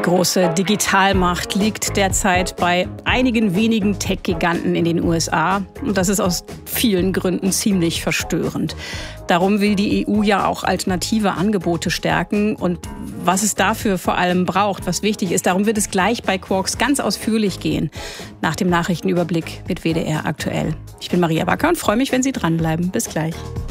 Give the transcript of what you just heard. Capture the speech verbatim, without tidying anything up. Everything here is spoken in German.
große Digitalmacht liegt derzeit bei einigen wenigen Tech-Giganten in den U S A. Und das ist aus vielen Gründen ziemlich verstörend. Darum will die E U ja auch alternative Angebote stärken. Und was es dafür vor allem braucht, was wichtig ist, darum wird es gleich bei Quarks ganz ausführlich gehen. Nach dem Nachrichtenüberblick mit W D R aktuell. Ich bin Maria Backer und freue mich, wenn Sie dranbleiben. Bis gleich.